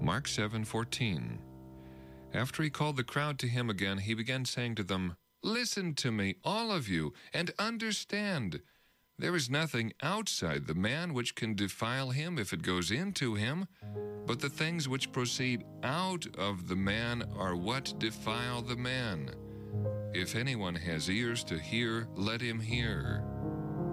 Mark 7:14. After he called the crowd to him again, he began saying to them, "Listen to me, all of you, and understand. There is nothing outside the man which can defile him if it goes into him, but the things which proceed out of the man are what defile the man. If anyone has ears to hear, let him hear."